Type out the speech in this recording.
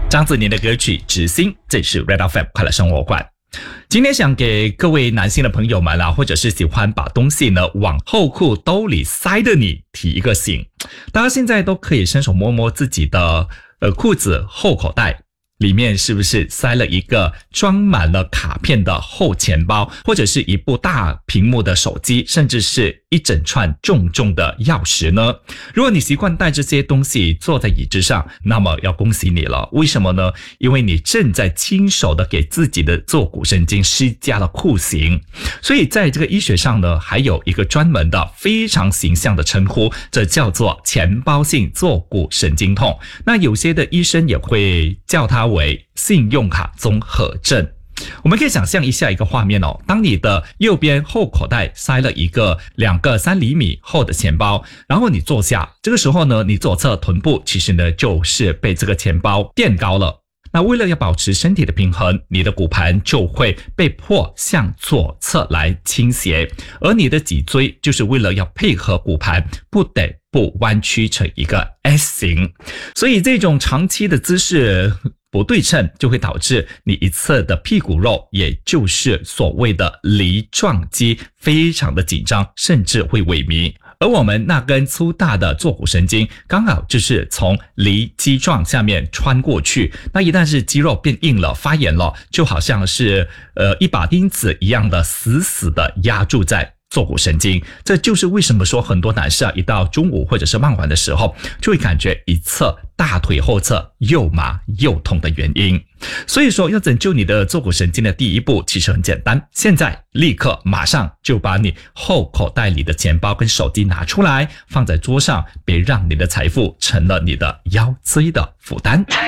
张子宁的歌曲《知心》，这是 Red FM 快乐生活馆。今天想给各位男性的朋友们啦，或者是喜欢把东西呢往后裤兜里塞的你提一个醒。大家现在都可以伸手摸摸自己的裤子后口袋，里面是不是塞了一个装满了卡片的厚钱包，或者是一部大屏幕的手机，甚至是一整串重重的钥匙呢？如果你习惯带这些东西坐在椅子上，那么要恭喜你了。为什么呢？因为你正在亲手的给自己的坐骨神经施加了酷刑。所以在这个医学上呢，还有一个专门的非常形象的称呼，这叫做钱包性坐骨神经痛。那有些的医生也会叫它为信用卡综合症。我们可以想象一下一个画面哦，当你的右边后口袋塞了一个2个3厘米厚的钱包，然后你坐下，这个时候呢，你左侧臀部其实呢就是被这个钱包垫高了。那为了要保持身体的平衡，你的骨盘就会被迫向左侧来倾斜，而你的脊椎就是为了要配合骨盘，不得不弯曲成一个 S 型。所以这种长期的姿势不对称，就会导致你一侧的屁股肉，也就是所谓的梨状肌非常的紧张，甚至会萎靡。而我们那根粗大的坐骨神经刚好就是从梨肌状下面穿过去，那一旦是肌肉变硬了，发炎了，就好像是一把钉子一样的死死的压住在坐骨神经。这就是为什么说很多男士一到中午或者是傍晚的时候，就会感觉一侧大腿后侧又麻又痛的原因。所以说要拯救你的坐骨神经的第一步其实很简单，现在立刻马上就把你后口袋里的钱包跟手机拿出来，放在桌上，别让你的财富成了你的腰椎的负担。